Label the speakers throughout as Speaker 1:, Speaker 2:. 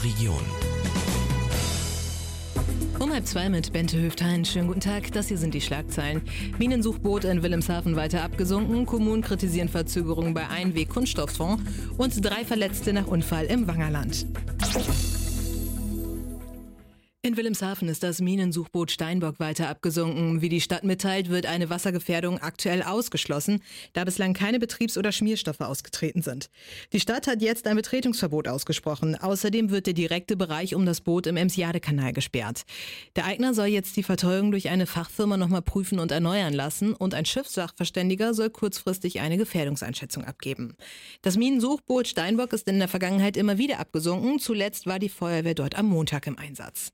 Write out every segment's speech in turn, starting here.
Speaker 1: Region.
Speaker 2: Um 1:30 mit Bente Höftein. Schönen guten Tag, das hier sind die Schlagzeilen. Minensuchboot in Wilhelmshaven weiter abgesunken, Kommunen kritisieren Verzögerungen bei Einweg-Kunststofffonds und 3 Verletzte nach Unfall im Wangerland. In Wilhelmshaven ist das Minensuchboot Steinbock weiter abgesunken. Wie die Stadt mitteilt, wird eine Wassergefährdung aktuell ausgeschlossen, da bislang keine Betriebs- oder Schmierstoffe ausgetreten sind. Die Stadt hat jetzt ein Betretungsverbot ausgesprochen. Außerdem wird der direkte Bereich um das Boot im Ems-Jade-Kanal gesperrt. Der Eigner soll jetzt die Verteuerung durch eine Fachfirma nochmal prüfen und erneuern lassen und ein Schiffssachverständiger soll kurzfristig eine Gefährdungseinschätzung abgeben. Das Minensuchboot Steinbock ist in der Vergangenheit immer wieder abgesunken. Zuletzt war die Feuerwehr dort am Montag im Einsatz.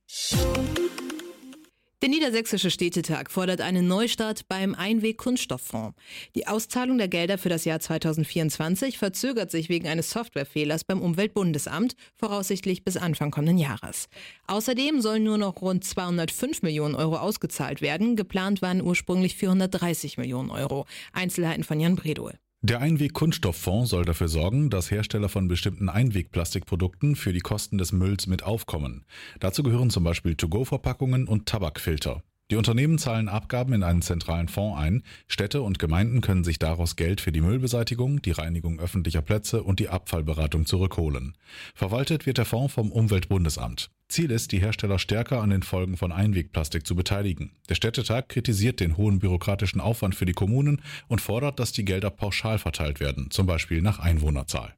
Speaker 2: Der Niedersächsische Städtetag fordert einen Neustart beim Einweg-Kunststofffonds. Die Auszahlung der Gelder für das Jahr 2024 verzögert sich wegen eines Softwarefehlers beim Umweltbundesamt, voraussichtlich bis Anfang kommenden Jahres. Außerdem sollen nur noch rund 205 Millionen Euro ausgezahlt werden. Geplant waren ursprünglich 430 Millionen Euro. Einzelheiten von Jan Bredow.
Speaker 3: Der Einweg-Kunststofffonds soll dafür sorgen, dass Hersteller von bestimmten Einwegplastikprodukten für die Kosten des Mülls mit aufkommen. Dazu gehören zum Beispiel To-Go-Verpackungen und Tabakfilter. Die Unternehmen zahlen Abgaben in einen zentralen Fonds ein. Städte und Gemeinden können sich daraus Geld für die Müllbeseitigung, die Reinigung öffentlicher Plätze und die Abfallberatung zurückholen. Verwaltet wird der Fonds vom Umweltbundesamt. Ziel ist, die Hersteller stärker an den Folgen von Einwegplastik zu beteiligen. Der Städtetag kritisiert den hohen bürokratischen Aufwand für die Kommunen und fordert, dass die Gelder pauschal verteilt werden, zum Beispiel nach Einwohnerzahl.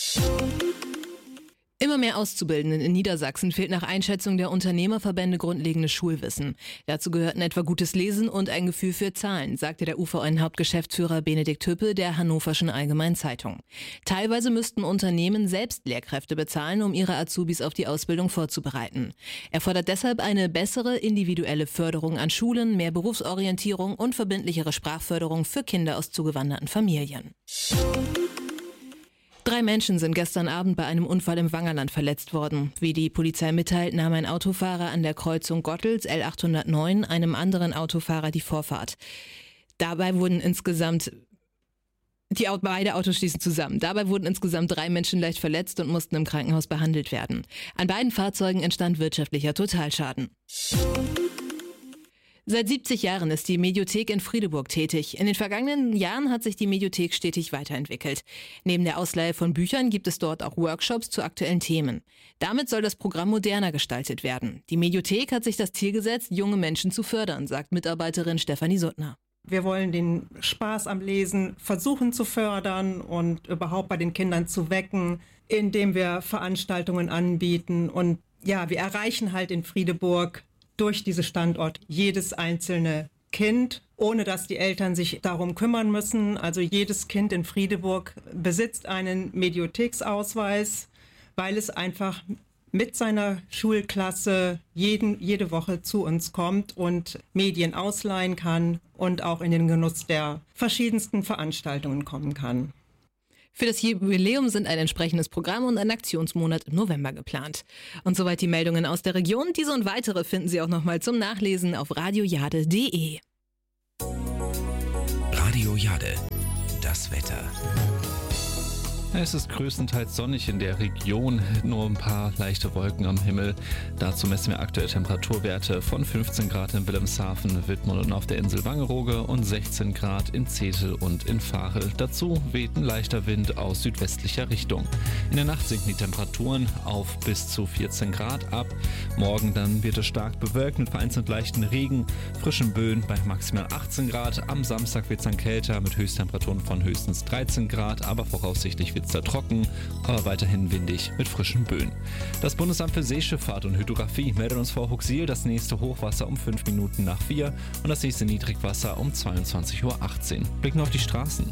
Speaker 2: Immer mehr Auszubildenden in Niedersachsen fehlt nach Einschätzung der Unternehmerverbände grundlegendes Schulwissen. Dazu gehörten etwa gutes Lesen und ein Gefühl für Zahlen, sagte der UVN-Hauptgeschäftsführer Benedikt Hüppe der Hannoverschen Allgemeinen Zeitung. Teilweise müssten Unternehmen selbst Lehrkräfte bezahlen, um ihre Azubis auf die Ausbildung vorzubereiten. Er fordert deshalb eine bessere individuelle Förderung an Schulen, mehr Berufsorientierung und verbindlichere Sprachförderung für Kinder aus zugewanderten Familien. 3 Menschen sind gestern Abend bei einem Unfall im Wangerland verletzt worden. Wie die Polizei mitteilt, nahm ein Autofahrer an der Kreuzung Gottels L809 einem anderen Autofahrer die Vorfahrt. Dabei wurden beide Autos stießen zusammen. Dabei wurden insgesamt 3 Menschen leicht verletzt und mussten im Krankenhaus behandelt werden. An beiden Fahrzeugen entstand wirtschaftlicher Totalschaden. Seit 70 Jahren ist die Mediothek in Friedeburg tätig. In den vergangenen Jahren hat sich die Mediothek stetig weiterentwickelt. Neben der Ausleihe von Büchern gibt es dort auch Workshops zu aktuellen Themen. Damit soll das Programm moderner gestaltet werden. Die Mediothek hat sich das Ziel gesetzt, junge Menschen zu fördern, sagt Mitarbeiterin Stefanie Suttner.
Speaker 4: Wir wollen den Spaß am Lesen versuchen zu fördern und überhaupt bei den Kindern zu wecken, indem wir Veranstaltungen anbieten. Und ja, wir erreichen halt in Friedeburg durch diesen Standort jedes einzelne Kind, ohne dass die Eltern sich darum kümmern müssen. Also jedes Kind in Friedeburg besitzt einen Mediotheksausweis, weil es einfach mit seiner Schulklasse jede Woche zu uns kommt und Medien ausleihen kann und auch in den Genuss der verschiedensten Veranstaltungen kommen kann.
Speaker 2: Für das Jubiläum sind ein entsprechendes Programm und ein Aktionsmonat im November geplant. Und soweit die Meldungen aus der Region. Diese und weitere finden Sie auch nochmal zum Nachlesen auf radiojade.de.
Speaker 1: Radio Jade, das Wetter.
Speaker 5: Es ist größtenteils sonnig in der Region, nur ein paar leichte Wolken am Himmel. Dazu messen wir aktuelle Temperaturwerte von 15 Grad in Wilhelmshaven, Wittmund und auf der Insel Wangerooge und 16 Grad in Zetel und in Varel. Dazu weht ein leichter Wind aus südwestlicher Richtung. In der Nacht sinken die Temperaturen auf bis zu 14 Grad ab. Morgen dann wird es stark bewölkt mit vereinzelt leichten Regen, frischen Böen bei maximal 18 Grad. Am Samstag wird es dann kälter mit Höchsttemperaturen von höchstens 13 Grad, aber voraussichtlich wird es da trocken, aber weiterhin windig mit frischen Böen. Das Bundesamt für Seeschifffahrt und Hydrographie meldet uns vor Huxil das nächste Hochwasser um 5 Minuten nach 4 und das nächste Niedrigwasser um 22:18 Uhr. Blicken auf die Straßen.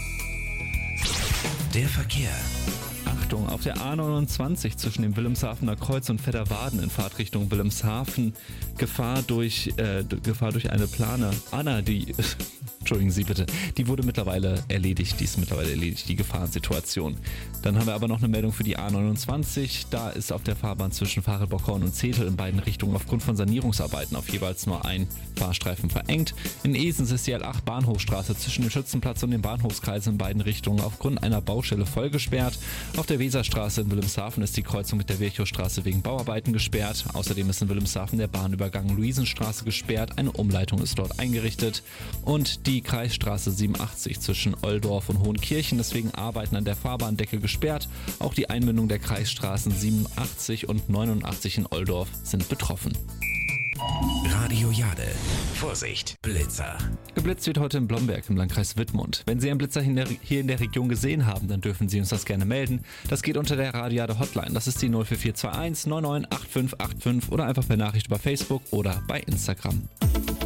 Speaker 1: Der Verkehr.
Speaker 5: Achtung, auf der A29 zwischen dem Wilhelmshavener Kreuz und Vetterwaden in Fahrtrichtung Wilhelmshaven Gefahr durch eine Plane. Entschuldigen Sie bitte. Die wurde mittlerweile erledigt. Die ist mittlerweile erledigt, die Gefahrensituation. Dann haben wir aber noch eine Meldung für die A29. Da ist auf der Fahrbahn zwischen Farel-Bockhorn und Zetel in beiden Richtungen aufgrund von Sanierungsarbeiten auf jeweils nur ein Fahrstreifen verengt. In Esens ist die L8 Bahnhofstraße zwischen dem Schützenplatz und dem Bahnhofskreis in beiden Richtungen aufgrund einer Baustelle voll gesperrt. Auf der Weserstraße in Wilhelmshaven ist die Kreuzung mit der Virchowstraße wegen Bauarbeiten gesperrt. Außerdem ist in Wilhelmshaven der Bahnübergang Luisenstraße gesperrt. Eine Umleitung ist dort eingerichtet. Und die Kreisstraße 87 zwischen Oldorf und Hohenkirchen ist wegen Arbeiten an der Fahrbahndecke gesperrt. Auch die Einmündung der Kreisstraßen 87 und 89 in Oldorf sind betroffen.
Speaker 1: Radio Jade. Vorsicht, Blitzer.
Speaker 5: Geblitzt wird heute in Blomberg im Landkreis Wittmund. Wenn Sie einen Blitzer hier in der Region gesehen haben, dann dürfen Sie uns das gerne melden. Das geht unter der Radio Jade Hotline. Das ist die 04421 998585 oder einfach per Nachricht über Facebook oder bei Instagram.